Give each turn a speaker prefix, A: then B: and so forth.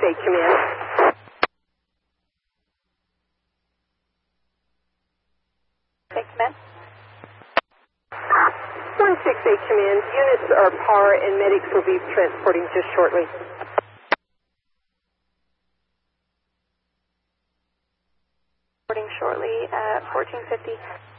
A: 168 command. 168 command. Units are par and medics will be transporting just shortly.
B: Reporting shortly at 1450.